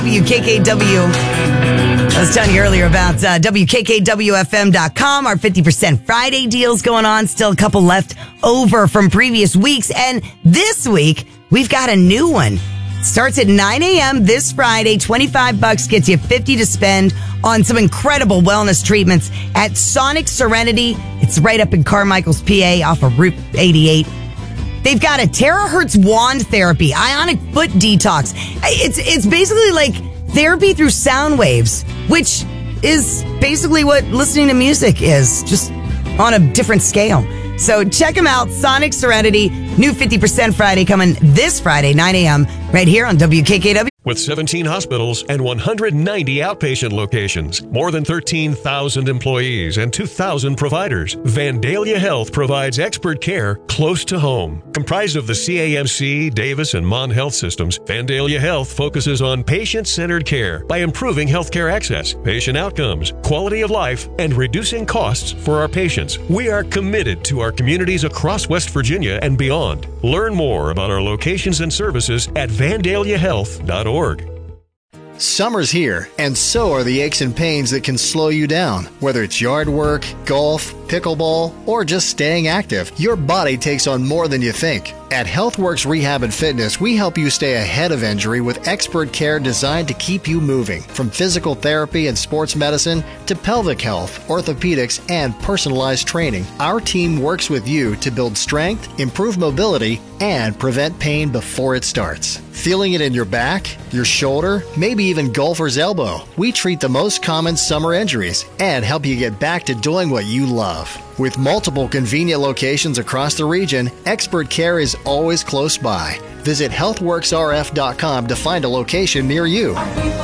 WKKW. I was telling you earlier about WKKWFM.com. Our 50% Friday deals going on. Still a couple left over from previous weeks. And this week, we've got a new one. Starts at 9 a.m. this Friday. $25 gets you $50 to spend on some incredible wellness treatments at Sonic Serenity. It's right up in Carmichael's, PA, off of Route 88. They've got a terahertz wand therapy, ionic foot detox. It's basically like therapy through sound waves, which is basically what listening to music is, just on a different scale. So check them out, Sonic Serenity. New 50% Friday coming this Friday, 9 a.m. right here on WKKW. With 17 hospitals and 190 outpatient locations, more than 13,000 employees and 2,000 providers, Vandalia Health provides expert care close to home. Comprised of the CAMC, Davis, and Mon Health systems, Vandalia Health focuses on patient-centered care by improving healthcare access, patient outcomes, quality of life, and reducing costs for our patients. We are committed to our communities across West Virginia and beyond. Learn more about our locations and services at vandaliahealth.org. Summer's here, and so are the aches and pains that can slow you down. Whether it's yard work, golf, pickleball, or just staying active, your body takes on more than you think. At HealthWorks Rehab and Fitness, we help you stay ahead of injury with expert care designed to keep you moving. From physical therapy and sports medicine to pelvic health, orthopedics, and personalized training, our team works with you to build strength, improve mobility, and prevent pain before it starts. Feeling it in your back, your shoulder, maybe even golfer's elbow? We treat the most common summer injuries and help you get back to doing what you love. With multiple convenient locations across the region, expert care is always close by. Visit healthworksrf.com to find a location near you.